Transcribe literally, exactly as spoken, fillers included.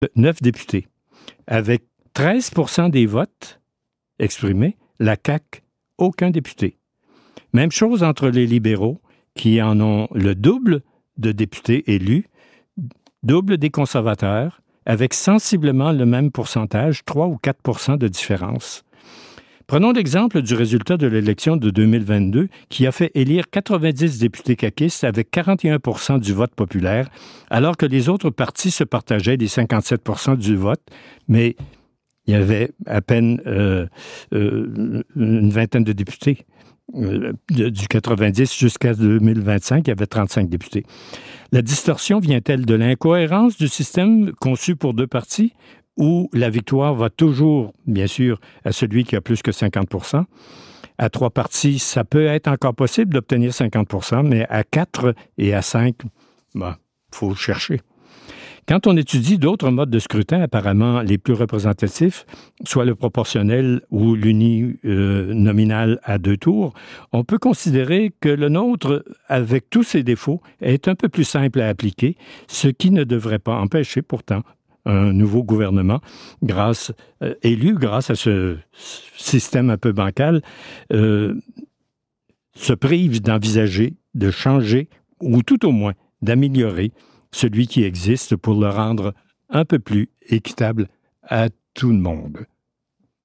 neuf députés. Avec treize pour cent des votes exprimés, la C A Q, aucun député. Même chose entre les libéraux, qui en ont le double de députés élus, double des conservateurs, avec sensiblement le même pourcentage, trois ou quatre pour cent de différence. Prenons l'exemple du résultat de l'élection de deux mille vingt-deux qui a fait élire quatre-vingt-dix députés caquistes avec quarante et un pour cent du vote populaire, alors que les autres partis se partageaient les cinquante-sept pour cent du vote, mais il y avait à peine euh, euh, une vingtaine de députés. Euh, du quatre-vingt-dix jusqu'à deux mille vingt-cinq, il y avait trente-cinq députés. La distorsion vient-elle de l'incohérence du système conçu pour deux partis où la victoire va toujours, bien sûr, à celui qui a plus que cinquante pour cent? À trois partis, ça peut être encore possible d'obtenir cinquante pour cent, mais à quatre et à cinq, ben, faut chercher. Quand on étudie d'autres modes de scrutin apparemment les plus représentatifs, soit le proportionnel ou l'uninominal à deux tours, on peut considérer que le nôtre, avec tous ses défauts, est un peu plus simple à appliquer, ce qui ne devrait pas empêcher pourtant un nouveau gouvernement, grâce, euh, élu grâce à ce système un peu bancal, euh, se prive d'envisager, de changer ou tout au moins d'améliorer celui qui existe pour le rendre un peu plus équitable à tout le monde.